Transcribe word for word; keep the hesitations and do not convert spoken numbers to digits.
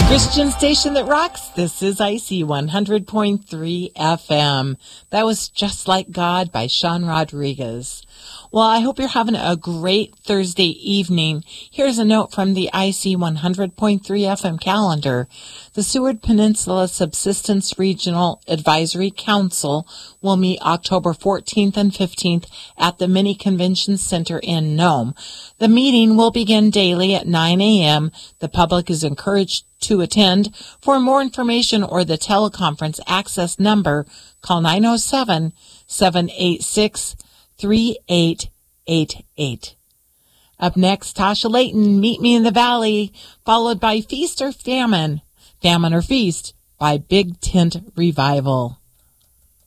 Christian station that rocks. This is I C one hundred point three F M. That was Just Like God by Sean Rodriguez. Well, I hope you're having a great Thursday evening. Here's a note from the I C one hundred point three F M calendar. The Seward Peninsula Subsistence Regional Advisory Council will meet October fourteenth and fifteenth at the Mini Convention Center in Nome. The meeting will begin daily at nine a.m. The public is encouraged to attend. For more information or the teleconference access number, call nine oh seven, seven eight six, three eight eight eight. Up next, Tasha Layton, Meet Me in the Valley, followed by Feast or Famine, Famine or Feast by Big Tent Revival.